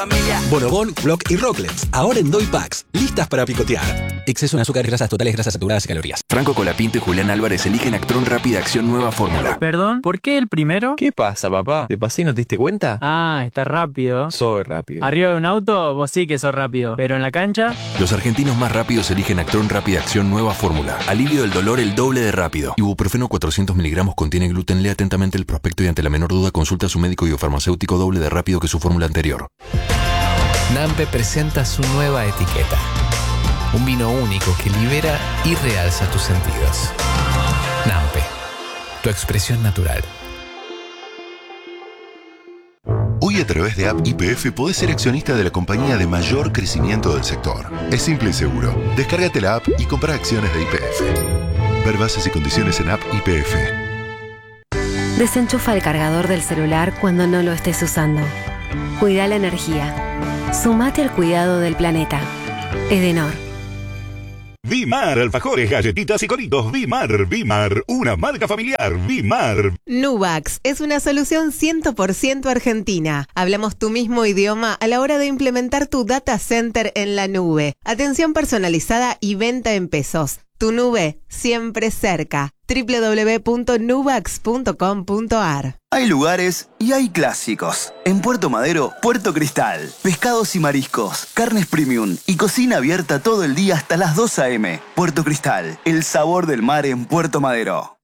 Bonobón, Block y Rocklets, ahora en Doy Packs, listas para picotear. Exceso en azúcares, grasas totales, grasas saturadas y calorías. Franco Colapinto y Julián Álvarez eligen Actron Rápida Acción Nueva Fórmula. Perdón, ¿por qué el primero? ¿Qué pasa, papá? ¿Te pasé y no te diste cuenta? Ah, está rápido. Soy rápido. Arriba de un auto, vos sí que sos rápido. Pero en la cancha... Los argentinos más rápidos eligen Actron Rápida Acción Nueva Fórmula. Alivio del dolor el doble de rápido. Ibuprofeno 400 miligramos contiene gluten. Lee atentamente el prospecto y ante la menor duda consulta a su médico biofarmacéutico. Doble de rápido que su fórmula anterior. Nampe presenta su nueva etiqueta. Un vino único que libera y realza tus sentidos. Nampe, tu expresión natural. Hoy a través de App YPF podés ser accionista de la compañía de mayor crecimiento del sector. Es simple y seguro. Descárgate la app y compra acciones de YPF. Ver bases y condiciones en App YPF. Desenchufa el cargador del celular cuando no lo estés usando. Cuida la energía. Sumate al cuidado del planeta. Edenor. Vimar, alfajores, galletitas y coritos. Vimar, una marca familiar. Vimar. Nuvax es una solución 100% argentina. Hablamos tu mismo idioma a la hora de implementar tu data center en la nube. Atención personalizada y venta en pesos. Tu nube siempre cerca. www.nuvax.com.ar. Hay lugares y hay clásicos. En Puerto Madero, Puerto Cristal. Pescados y mariscos, carnes premium y cocina abierta todo el día hasta las 2 a.m. Puerto Cristal, el sabor del mar en Puerto Madero.